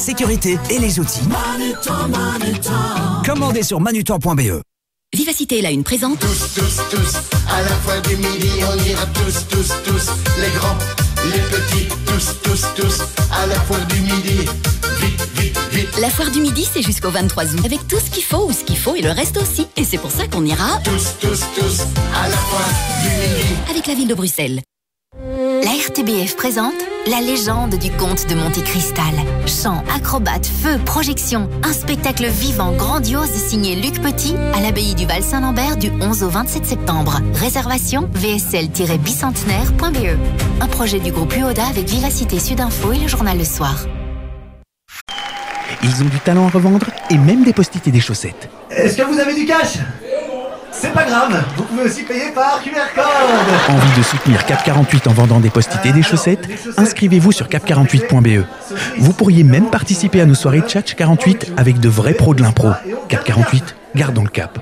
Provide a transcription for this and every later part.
sécurité et les outils. Commandez sur manutan.be. Vivacité est la une présente. Tous, à la fois du midi, on ira tous, les grands, les petits, tous, à la fois du midi, vite. La foire du midi, c'est jusqu'au 23 août. Avec tout ce qu'il faut ou ce qu'il faut et le reste aussi. Et c'est pour ça qu'on ira... Tous, à la fois du midi. Avec la ville de Bruxelles. La RTBF présente la légende du comte de Monte Cristal. Chants, acrobates, feux, projections. Un spectacle vivant, grandiose signé Luc Petit à l'abbaye du Val-Saint-Lambert du 11 au 27 septembre. Réservation vsl-bicentenaire.be. Un projet du groupe UODA avec Vivacité Sud-Info et le journal Le Soir. Ils ont du talent à revendre et même des post-it et des chaussettes. Est-ce que vous avez du cash ? C'est pas grave, vous pouvez aussi payer par QR code. Envie de soutenir Cap 48 en vendant des post-it et des chaussettes ? Inscrivez-vous sur cap48.be. Vous pourriez même participer à nos soirées Tchatch 48 avec de vrais pros de l'impro. Cap 48, gardons le cap.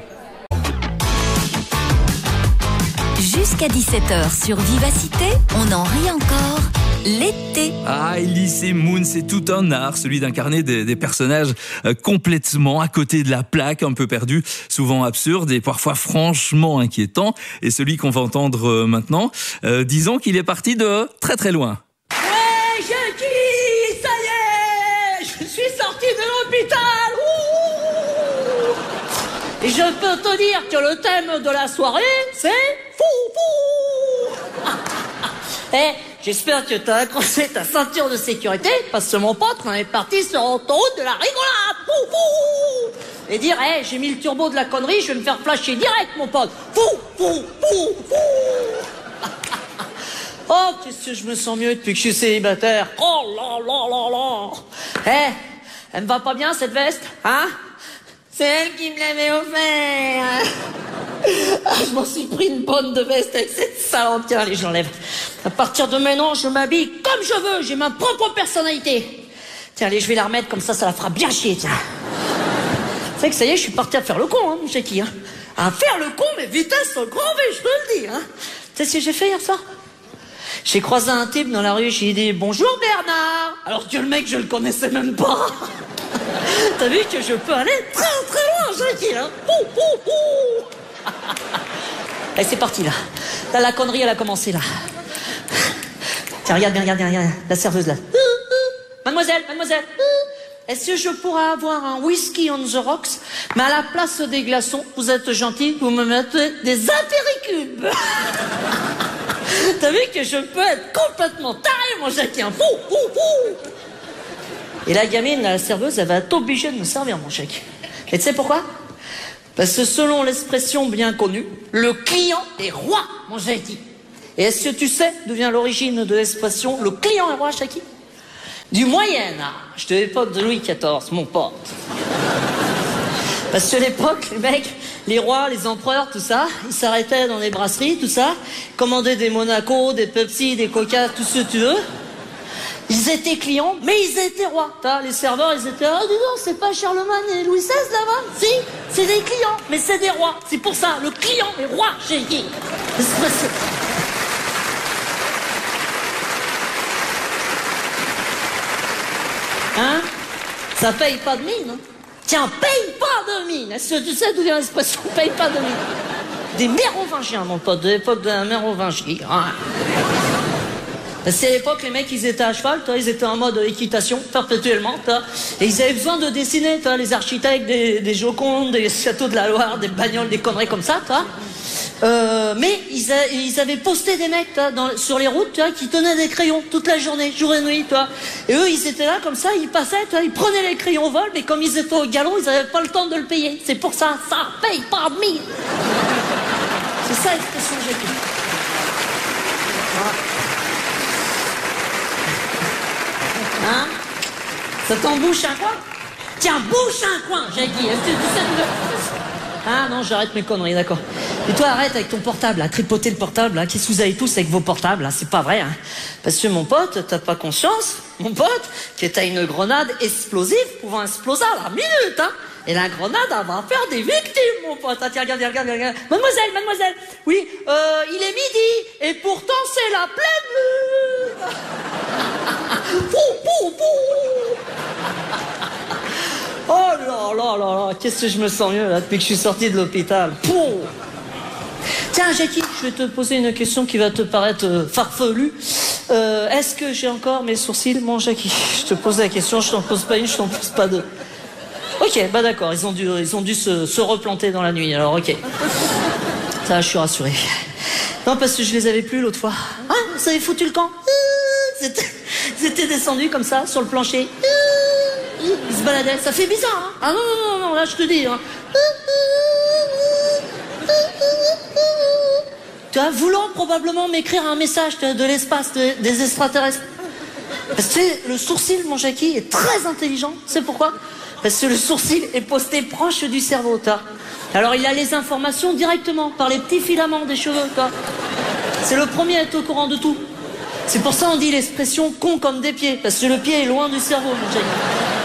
Jusqu'à 17h sur Vivacité, on en rit encore. L'été. Ah, Elise et Moon, c'est tout un art, celui d'incarner des personnages complètement à côté de la plaque, un peu perdus, souvent absurdes et parfois franchement inquiétants. Et celui qu'on va entendre maintenant, disons qu'il est parti de très très loin. Ouais, Jackie, ça y est, je suis sorti de l'hôpital. Ouh. Et je peux te dire que le thème de la soirée, c'est fou. Eh, j'espère que t'as accroché ta ceinture de sécurité, parce que mon pote, on est parti sur l'autoroute de la rigolade. Et dire, j'ai mis le turbo de la connerie, je vais me faire flasher direct, mon pote. Oh, qu'est-ce que je me sens mieux depuis que je suis célibataire. Oh là. Elle me va pas bien, cette veste, hein? C'est elle qui me l'avait offert. Je m'en suis pris une bonne de veste avec cette salope. Tiens, allez, je l'enlève. À partir de maintenant, je m'habille comme je veux. J'ai ma propre personnalité. Tiens, allez, je vais la remettre comme ça la fera bien chier, tiens. C'est vrai que ça y est, je suis parti à faire le con, hein, mon Jackie, hein. À faire le con, mais vitesse au grand V, je te le dis, hein. Tu sais ce que j'ai fait hier soir? J'ai croisé un type dans la rue, j'ai dit « Bonjour Bernard !» Alors que le mec, je le connaissais même pas. T'as vu que je peux aller très très loin, Jackie, hein. Allez, c'est parti, là. Là, la connerie, elle a commencé, là. Tiens, regarde bien, la serveuse, là. Mademoiselle, est-ce que je pourrais avoir un whisky on the rocks? Mais à la place des glaçons, vous êtes gentil, vous me mettez des apéricubes. T'as vu que je peux être complètement taré, mon Jackie, hein. Et la gamine, la serveuse, elle va être obligée de me servir, mon chèque. Et tu sais pourquoi? Parce que selon l'expression bien connue, le client est roi, mon Jackie. Et est-ce que tu sais d'où vient l'origine de l'expression le client est roi, Jackie? Du Moyen-Âge, de l'époque de Louis XIV, mon pote. Parce que à l'époque, les mecs, les rois, les empereurs, tout ça, ils s'arrêtaient dans les brasseries, tout ça, commandaient des Monaco, des Pepsi, des Coca, tout ce que tu veux. Ils étaient clients, mais ils étaient rois. Les serveurs, ils étaient, dis donc, c'est pas Charlemagne et Louis XVI là-bas? Si, c'est des clients, mais c'est des rois. C'est pour ça, le client est roi, j'ai dit. Hein? Ça paye pas de mine, hein? Tiens, paye pas de mine. Est-ce que tu sais d'où vient l'expression paye pas de mine? Des mérovingiens, mon pote, de l'époque de la mérovingie. Hein? C'est à l'époque, les mecs, ils étaient à cheval, ils étaient en mode équitation, perpétuellement, et ils avaient besoin de dessiner, les architectes, des Jocondes, des châteaux de la Loire, des bagnoles, des conneries comme ça, mais ils avaient posté des mecs, sur les routes, qui tenaient des crayons toute la journée, jour et nuit, et eux, ils étaient là, comme ça, ils passaient, ils prenaient les crayons au vol, mais comme ils étaient au galon, ils n'avaient pas le temps de le payer. C'est pour ça, ça paye pas de mine. C'est ça l'expression que j'ai dit. Voilà. Hein? Ça t'embouche un coin? Tiens, bouche un coin, Jackie. Est-ce que tu sais de... Ah non, j'arrête mes conneries, d'accord. Et toi, arrête avec ton portable, à tripoter le portable, là. Qu'est-ce que vous avez tous avec vos portables, là? C'est pas vrai, hein. Parce que mon pote, t'as pas conscience, mon pote, que t'as une grenade explosive pouvant exploser à la minute, hein. Et la grenade, elle va faire des victimes, mon pote. Ah, tiens, regarde. Mademoiselle, oui, il est midi, et pourtant c'est la pleine lune. Pou. là là là là, qu'est-ce que je me sens mieux là depuis que je suis sorti de l'hôpital. Pouh. Tiens, Jackie, je vais te poser une question qui va te paraître farfelue. Est-ce que j'ai encore mes sourcils, mon Jackie? Je te pose la question, je t'en pose pas une, je t'en pose pas deux. Ok, bah d'accord, ils ont dû se replanter dans la nuit, alors ok. Ça, je suis rassuré. Non, parce que je les avais plus l'autre fois. Hein, ça avait foutu le camp. Ils étaient descendus comme ça, sur le plancher. Ils se baladaient, ça fait bizarre, hein. Ah non, non, non, non, là, je te dis, hein. Tu vois, voulant probablement m'écrire un message de l'espace, des extraterrestres. Parce que le sourcil, mon Jackie, est très intelligent. C'est pourquoi? Parce que le sourcil est posté proche du cerveau, toi. Alors il a les informations directement, par les petits filaments des cheveux, toi. C'est le premier à être au courant de tout. C'est pour ça on dit l'expression con comme des pieds, parce que le pied est loin du cerveau, mon Jackie.